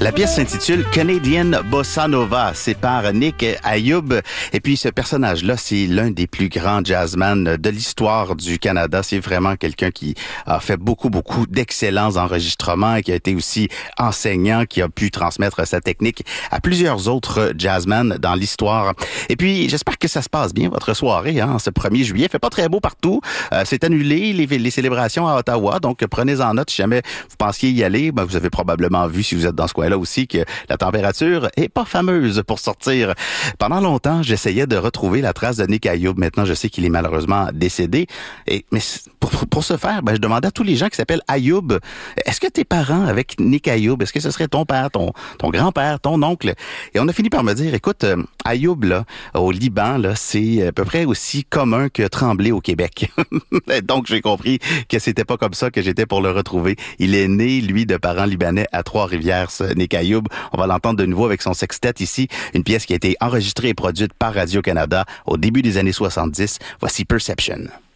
La pièce s'intitule Canadian Bossa Nova. C'est par Nick Ayoub. Et puis, ce personnage-là, c'est l'un des plus grands jazzmen de l'histoire du Canada. C'est vraiment quelqu'un qui a fait beaucoup d'excellents enregistrements et qui a été aussi enseignant, qui a pu transmettre sa technique à plusieurs autres jazzmen dans l'histoire. Et puis, j'espère que ça se passe bien, votre soirée, ce 1er juillet. Il fait pas très beau partout. C'est annulé, les célébrations à Ottawa. Donc, prenez-en note si jamais vous pensiez y aller. Vous avez probablement vu, si vous êtes dans ce coin-là aussi, que la température est pas fameuse pour sortir. Pendant longtemps, j'essayais de retrouver la trace de Nick Ayoub. Maintenant, je sais qu'il est malheureusement décédé. Mais pour ce faire, je demandais à tous les gens qui s'appellent Ayoub, est-ce que tes parents avec Nick Ayoub, est-ce que ce serait ton père, ton grand-père, ton oncle? Et on a fini par me dire, écoute, Ayoub, là, au Liban, là, c'est à peu près aussi commun que Tremblay au Québec. Donc, j'ai compris que c'était pas comme ça que j'étais pour le retrouver. Il est né, lui, de parents libanais à Trois-Rivières, ce Nick Ayoub. On va l'entendre de nouveau avec son sextet ici, une pièce qui a été enregistrée et produite par Radio-Canada au début des années 70. Voici Perception.